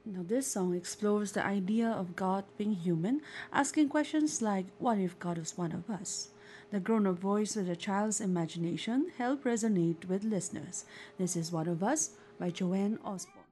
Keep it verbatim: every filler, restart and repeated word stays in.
Now, this song explores the idea of God being human, asking questions like, what if God was one of us? The grown up voice with a child's imagination help resonate with listeners. This is One of Us by Joanne Osborne.